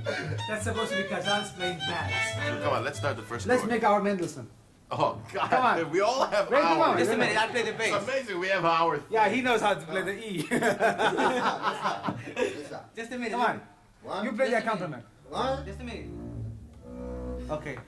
That's supposed to be Kazan's playing bass. Come on, let's start the first Let's chord. make our Mendelssohn. Oh, God. Come on. We all have Wait, come on. hours. Just a minute, I play the It's bass. amazing we have hours. Yeah, he knows how to play the E. Just a minute. Come on. One, You play the Just a minute. accompaniment. one. Just a minute. Okay.